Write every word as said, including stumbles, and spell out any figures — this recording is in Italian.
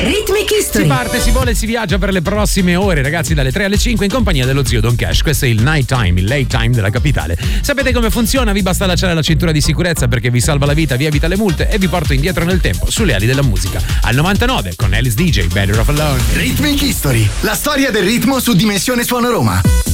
Rhythmic History. Si parte, si vola e si viaggia per le prossime ore, ragazzi, dalle tre alle cinque in compagnia dello zio Don Cash. Questo è il night time, il late time della capitale. Sapete come funziona? Vi basta allacciare la cintura di sicurezza perché vi salva la vita, vi evita le multe e vi porta indietro nel tempo sulle ali della musica. Al novantanove con Alice D J, Better Off Alone. Rhythmic History, la storia del ritmo su Dimensione Suono Roma.